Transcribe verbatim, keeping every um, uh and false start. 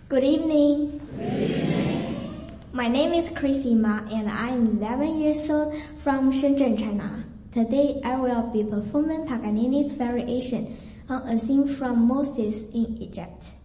Good evening. Good evening. My name is Chrissy Ma and I am eleven years old from Shenzhen, China. Today I will be performing Paganini's variation on a theme from Moses in Egypt.